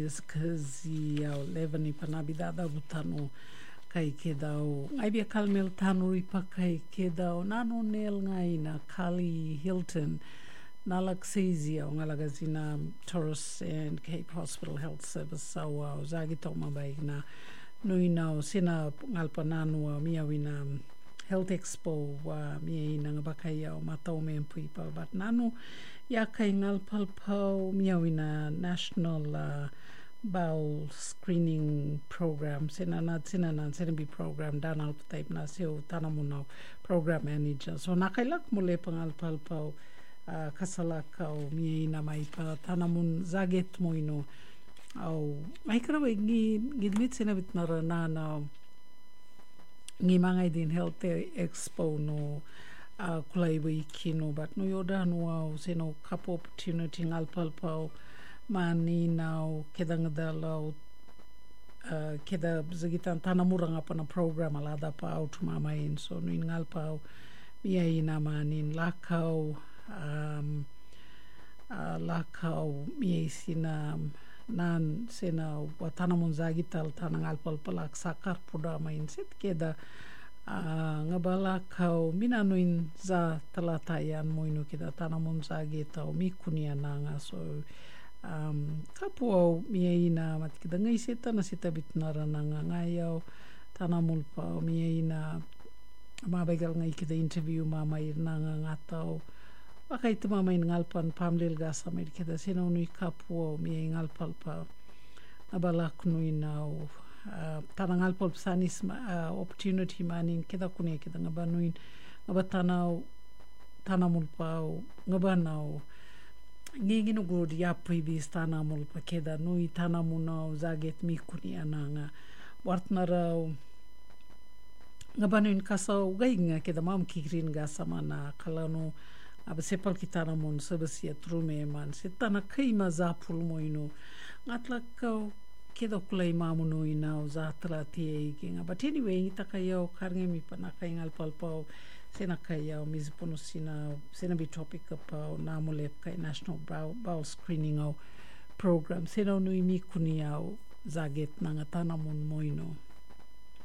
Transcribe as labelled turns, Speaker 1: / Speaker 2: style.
Speaker 1: is kazi au levani panabidada butano kai kedao ai bia kalmel tanuri pakai kedao nano nel ngai na Kali Hilton nalaksizia ngalagazina Taurus and Cape Hospital Health Service sawa zagito mabai na nuinao sina ngalpananu miawina Health Expo wa miaina ngabakai au matau mempui pa but nanu yakai ngalpalpau miawina National Bowel Screening Program sina bi program danal type na seo tanamuno program manager so nakailak mule pangalpalpau kasalakau miaina mai pa tanamun zaget moino au maikara gidmit sina bitnara na ngi mangai din Health Expo no kulai kino but no yoda no au sino couple opportunity ngalpalpau mani now kedangadalo keda zagitan tanamuranga pa na program alada pa au tumamain so no ngalpau miaina manin lakau lakau miaisina nan sena watanamun zagital tanang alpalpalak sakar puda main sit keda ngabalakau minanuin za talatayan moino keda tanamun zagitau mikunia nanga so kapuau miaina mat keda ngai seta na sita bitnara nanga ngayau tanamulpau miaina mabagal ngai keda interview mamai nanga ngatau pakai tu mamain ngalpan pamlil gasa mai keda sino nui kapuau miai ngalpalpa nabalak nui nau tanang ngalpal sanis opportunity manin keda kunia keda ngabanuin ngabatanau tanamulpau ngabanau nginginu good yapui bis tanamulpa keda nui tanamunau zaget mikunia nanga wartnarau ngabanuin kasau gainga keda mam kikirin gasa mana kalanu aba sepal kita namun sebesia trume man setana kaima zapul moino ngatlakau kedo kulai mamuno inau zatla tie ginga but anyway ngita kayau karnge mi panakai ngalpalpau sena kayau mizpono sena bi topic apau namulep kai National Bowel Screening au program sena nui mi kuniau zaget nanga tanamun moino